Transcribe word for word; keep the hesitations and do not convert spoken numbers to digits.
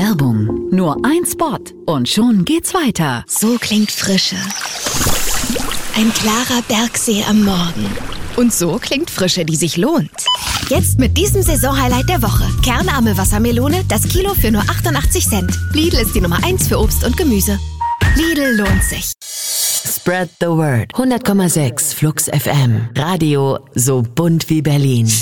Werbung. Nur ein Spot und schon geht's weiter. So klingt Frische. Ein klarer Bergsee am Morgen. Und so klingt Frische, die sich lohnt. Jetzt mit diesem Saisonhighlight der Woche. Kernarme Wassermelone, das Kilo für nur achtundachtzig Cent. Lidl ist die Nummer eins für Obst und Gemüse. Lidl lohnt sich. Spread the word. hundert Komma sechs Flux F M. Radio so bunt wie Berlin.